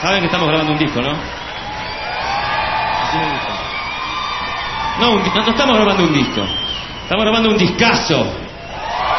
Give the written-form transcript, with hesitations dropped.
Saben que estamos grabando un disco, ¿no? No estamos grabando un disco. Estamos grabando un discazo.